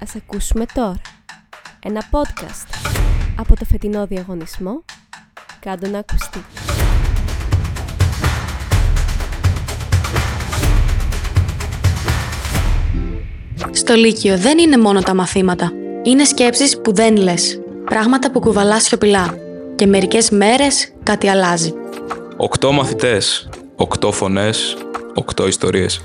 Ας ακούσουμε τώρα ένα podcast από το φετινό διαγωνισμό «Κάντο να ακουστεί». Στο Λύκειο δεν είναι μόνο τα μαθήματα. Είναι σκέψεις που δεν λες. Πράγματα που κουβαλάς σιωπηλά. Και μερικές μέρες κάτι αλλάζει. 8 μαθητές, 8 φωνές, 8 ιστορίες.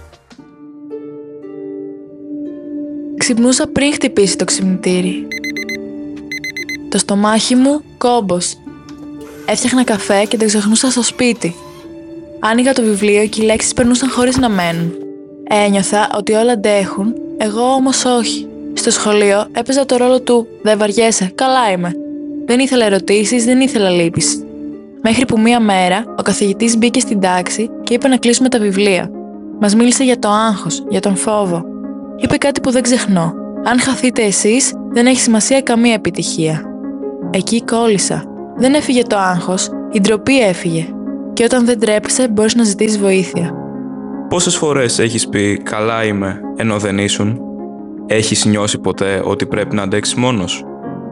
Ξυπνούσα πριν χτυπήσει το ξυπνητήρι. Το στομάχι μου κόμπος. Έφτιαχνα καφέ και το ξεχνούσα στο σπίτι. Άνοιγα το βιβλίο και οι λέξεις περνούσαν χωρίς να μένουν. Ένιωθα ότι όλα αντέχουν, εγώ όμως όχι. Στο σχολείο έπαιζα το ρόλο του «Δεν βαριέσαι, καλά είμαι». Δεν ήθελα ερωτήσεις, δεν ήθελα λύπης. Μέχρι που μία μέρα ο καθηγητής μπήκε στην τάξη και είπε να κλείσουμε τα βιβλία. Μας μίλησε για το άγχος, για τον φόβο. Είπε κάτι που δεν ξεχνώ. Αν χαθείτε εσείς, δεν έχει σημασία καμία επιτυχία. Εκεί κόλλησα. Δεν έφυγε το άγχος, η ντροπή έφυγε. Και όταν δεν τρέπεσαι, μπορείς να ζητήσεις βοήθεια. Πόσες φορές έχεις πει «καλά είμαι» ενώ δεν ήσουν? Έχεις νιώσει ποτέ ότι πρέπει να αντέξεις μόνος?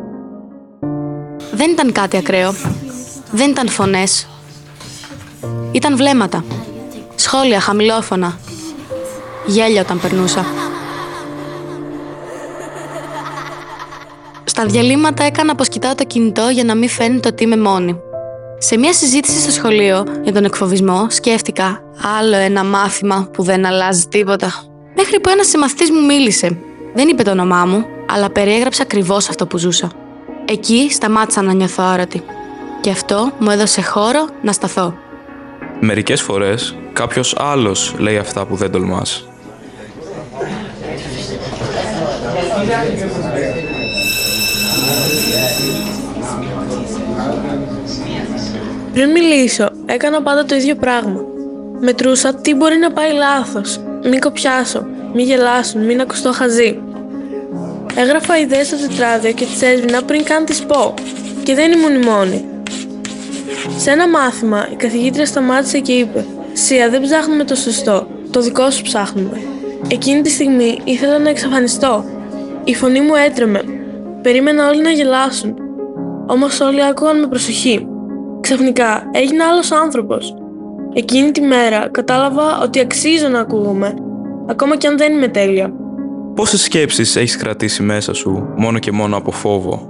Δεν ήταν κάτι ακραίο. Δεν ήταν φωνές. Ήταν βλέμματα. Σχόλια χαμηλόφωνα. Γέλια όταν περνούσα. Στα διαλύματα έκανα πως κοιτάω το κινητό για να μην φαίνεται ότι είμαι μόνη. Σε μια συζήτηση στο σχολείο για τον εκφοβισμό σκέφτηκα άλλο ένα μάθημα που δεν αλλάζει τίποτα. Μέχρι που ένας συμμαθητής μου μίλησε. Δεν είπε το όνομά μου, αλλά περιέγραψε ακριβώς αυτό που ζούσα. Εκεί σταμάτησα να νιώθω άρωτη. Και αυτό μου έδωσε χώρο να σταθώ. Μερικές φορές κάποιος άλλος λέει αυτά που δεν τολμάς. Πριν μιλήσω, έκανα πάντα το ίδιο πράγμα. Μετρούσα τι μπορεί να πάει λάθος. Μην κοπιάσω, μην γελάσουν, μην ακουστώ χαζή. Έγραφα ιδέες στο τετράδιο και τις έσβηνα πριν καν τις πω. Και δεν ήμουν η μόνη. Σε ένα μάθημα, η καθηγήτρια σταμάτησε και είπε «Σία, δεν ψάχνουμε το σωστό, το δικό σου ψάχνουμε». Εκείνη τη στιγμή ήθελα να εξαφανιστώ. Η φωνή μου έτρεμε. Περίμενα όλοι να γελάσουν. Όμως όλοι άκουγαν με προσοχή. Ξαφνικά έγινα άλλος άνθρωπος. Εκείνη τη μέρα κατάλαβα ότι αξίζω να ακούγομαι, ακόμα κι αν δεν είμαι τέλεια. Πόσες σκέψεις έχεις κρατήσει μέσα σου μόνο και μόνο από φόβο?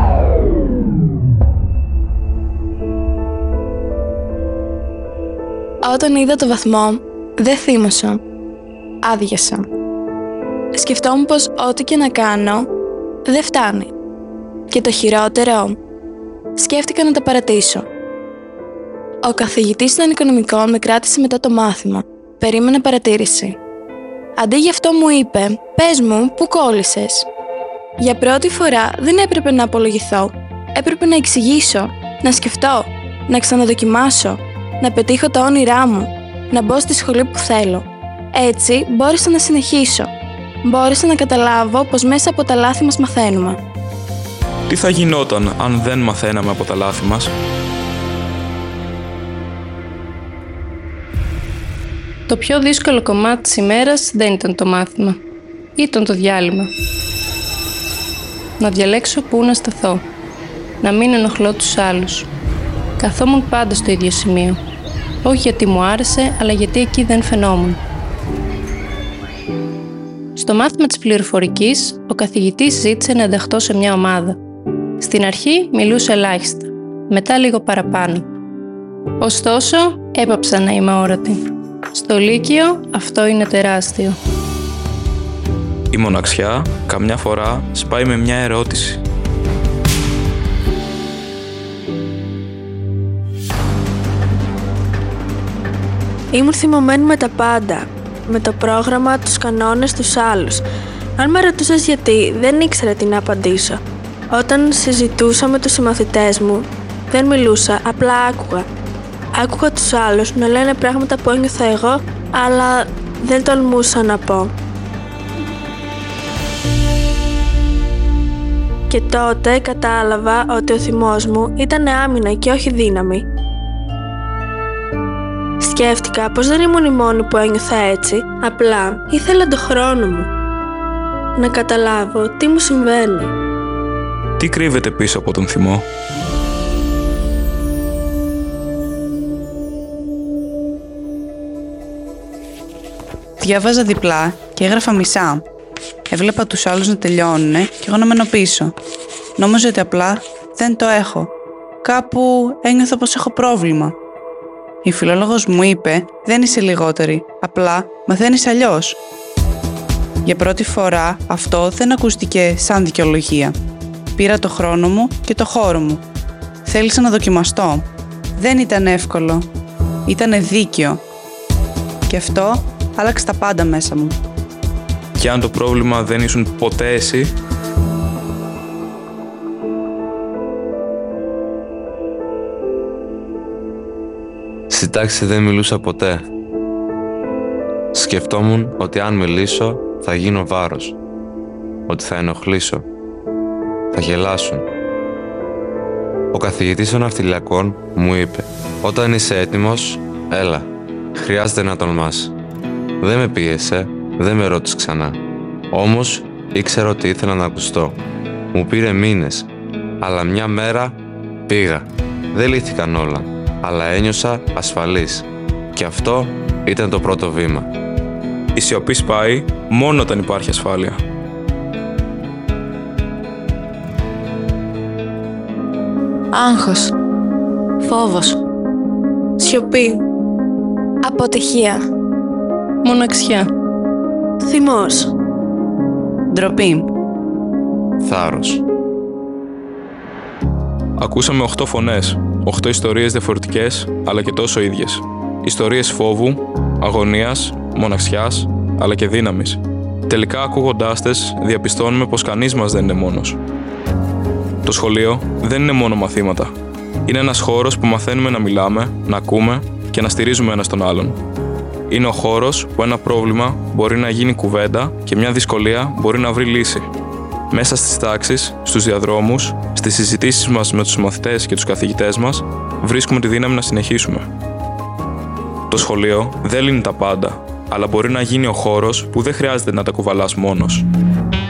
Όταν είδα το βαθμό, δεν θύμωσα. Άδειασα. Σκεφτόμουν πως ό,τι και να κάνω, δεν φτάνει. Και το χειρότερο, σκέφτηκα να τα παρατήσω. Ο καθηγητής των οικονομικών με κράτησε μετά το μάθημα. Περίμενα παρατήρηση. Αντί γι' αυτό μου είπε, «Πες μου, πού κόλλησες?» Για πρώτη φορά δεν έπρεπε να απολογηθώ. Έπρεπε να εξηγήσω, να σκεφτώ, να ξαναδοκιμάσω, να πετύχω τα όνειρά μου, να μπω στη σχολή που θέλω. Έτσι μπόρεσα να συνεχίσω. Μπόρεσα να καταλάβω πως μέσα από τα λάθη μας μαθαίνουμε. Τι θα γινόταν αν δεν μαθαίναμε από τα λάθη μας? Το πιο δύσκολο κομμάτι της ημέρας δεν ήταν το μάθημα. Ήταν το διάλειμμα. Να διαλέξω πού να σταθώ. Να μην ενοχλώ τους άλλους. Καθόμουν πάντα στο ίδιο σημείο. Όχι γιατί μου άρεσε, αλλά γιατί εκεί δεν φαινόμουν. Στο μάθημα της πληροφορικής, ο καθηγητής ζήτησε να ενταχθώ σε μια ομάδα. Στην αρχή μιλούσε ελάχιστα, μετά λίγο παραπάνω. Ωστόσο, έπαψα να είμαι όρατη. Στο Λύκειο αυτό είναι τεράστιο. Η μοναξιά καμιά φορά σπάει με μια ερώτηση. Ήμουν θυμωμένη με τα πάντα. Με το πρόγραμμα, τους κανόνες, τους άλλους. Αν με ρωτούσες γιατί, δεν ήξερα τι να απαντήσω. Όταν συζητούσα με τους συμμαθητές μου, δεν μιλούσα, απλά άκουγα. Άκουγα τους άλλους να λένε πράγματα που ένιωθα εγώ, αλλά δεν τολμούσα να πω. Και τότε κατάλαβα ότι ο θυμός μου ήταν άμυνα και όχι δύναμη. Σκέφτηκα πως δεν ήμουν η μόνη που ένιωθα έτσι, απλά ήθελα τον χρόνο μου. να καταλάβω τι μου συμβαίνει. Τι κρύβεται πίσω από τον θυμό? Διάβαζα διπλά και έγραφα μισά. Έβλεπα τους άλλους να τελειώνουνε και εγώ να μένω πίσω. Νόμιζα ότι απλά δεν το έχω. Κάπου ένιωθα πως έχω πρόβλημα. Η φιλόλογος μου είπε: «Δεν είσαι λιγότερη, απλά μαθαίνεις αλλιώς». Για πρώτη φορά αυτό δεν ακούστηκε σαν δικαιολογία. Πήρα το χρόνο μου και το χώρο μου. Θέλησα να δοκιμαστώ. Δεν ήταν εύκολο. Ήτανε δίκαιο. Και αυτό άλλαξε τα πάντα μέσα μου. Και αν το πρόβλημα δεν ήσουν ποτέ εσύ? Στη τάξη δεν μιλούσα ποτέ. Σκεφτόμουν ότι αν μιλήσω θα γίνω βάρος, ότι θα ενοχλήσω, θα γελάσουν. Ο καθηγητής των ναυτιλιακών μου είπε: «Όταν είσαι έτοιμος, έλα, χρειάζεται να τολμάς». Δεν με πίεσε, δεν με ρώτησε ξανά. Όμως ήξερα ότι ήθελα να ακουστώ. Μου πήρε μήνες, αλλά μια μέρα πήγα. Δεν λύθηκαν όλα, αλλά ένιωσα ασφαλής. Και αυτό ήταν το πρώτο βήμα. Η σιωπή σπάει μόνο όταν υπάρχει ασφάλεια. Άγχος. Φόβος. Σιωπή. Αποτυχία. Μοναξιά. Θυμός. Ντροπή. Θάρρος. Ακούσαμε 8 φωνές, 8 ιστορίες διαφορετικές, αλλά και τόσο ίδιες. Ιστορίες φόβου, αγωνίας, μοναξιάς, αλλά και δύναμης. Τελικά, ακούγοντάς τες, διαπιστώνουμε πως κανείς μας δεν είναι μόνος. Το σχολείο δεν είναι μόνο μαθήματα. Είναι ένας χώρος που μαθαίνουμε να μιλάμε, να ακούμε και να στηρίζουμε ένας τον άλλον. Είναι ο χώρος που ένα πρόβλημα μπορεί να γίνει κουβέντα και μια δυσκολία μπορεί να βρει λύση. Μέσα στις τάξεις, στους διαδρόμους, στις συζητήσεις μας με τους μαθητές και τους καθηγητές μας, βρίσκουμε τη δύναμη να συνεχίσουμε. Το σχολείο δεν λύνει τα πάντα, αλλά μπορεί να γίνει ο χώρος που δεν χρειάζεται να τα κουβαλάς μόνος.